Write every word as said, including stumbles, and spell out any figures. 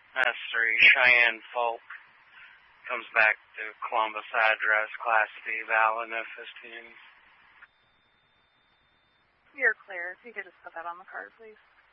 S three, Cheyenne Folk. Comes back to Columbus address, Class D, valid, no fifteen. You're clear. If you could just put that on the card, please.